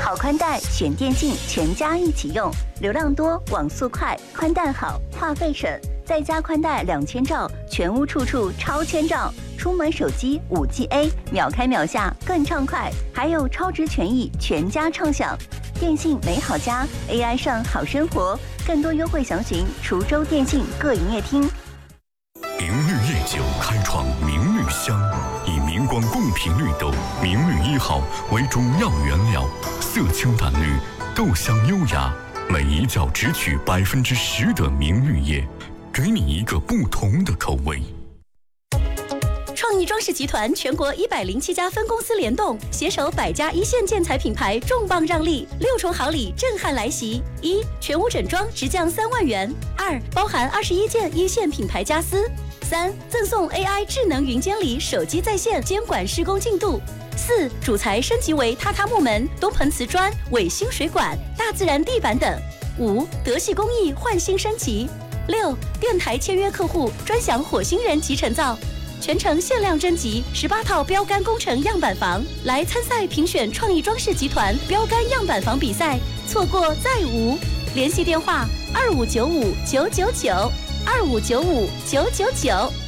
好宽带选电信，全家一起用，流量多，网速快，宽带好，话费省，再加宽带2000兆，全屋处处超千兆。出门手机5G秒开秒下更畅快，还有超值权益，全家畅享。电信美好家 ，AI 上好生活，更多优惠详询滁州电信各营业厅。 明绿夜酒开创明绿香，以明光贡品绿豆明绿1号为主要原料，色清淡绿，豆香优雅，每一窖只取10%的明绿叶，给你一个不同的口味。 创意装饰集团全国107家分公司联动，携手100家一线建材品牌，重磅让利，6重好礼震撼来袭：1. 全屋整装直降3万元；2. 包含21件一线品牌家私；3. 赠送 AI 智能云监理，手机在线监管施工进度；4. 主材升级为榻榻木门、东盆瓷砖、伟星水管、大自然地板等；5. 德系工艺焕新升级；6. 电台签约客户专享火星人集成灶。全程限量征集18套标杆工程样板房，来参赛评选创意装饰集团标杆样板房比赛，错过再无。联系电话：2595 999 2595 999。